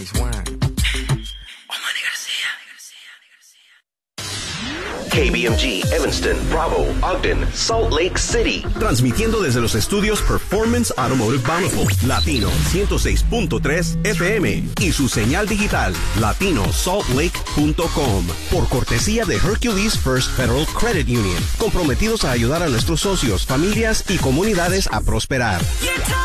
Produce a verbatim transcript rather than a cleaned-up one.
K B M G, Evanston, Bravo, Ogden, Salt Lake City. Transmitiendo desde los estudios Performance Automotive Bountiful, Latino ciento seis punto tres F M y su señal digital, latino salt lake punto com. Por cortesía de Hercules First Federal Credit Union, comprometidos a ayudar a nuestros socios, familias y comunidades a prosperar.